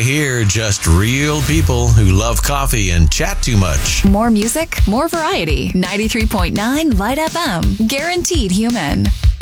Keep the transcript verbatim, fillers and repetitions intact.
here, just real people who love coffee and chat too much. More music, more variety. ninety-three point nine Light F M. Guaranteed human.